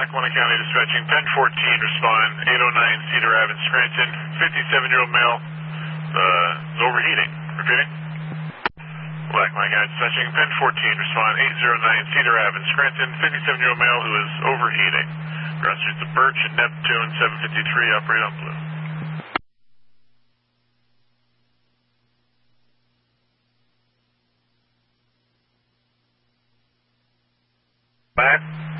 Lackawanna County dispatching, Pen 14, respond, 809 Cedar Ave in Scranton, 57-year-old male, is overheating. Repeating. Lackawanna County dispatching, Pen 14, respond, 809 Cedar Ave in Scranton, 57-year-old male who is overheating. Ground streets of Birch and Neptune, 753, operate on blue. Back.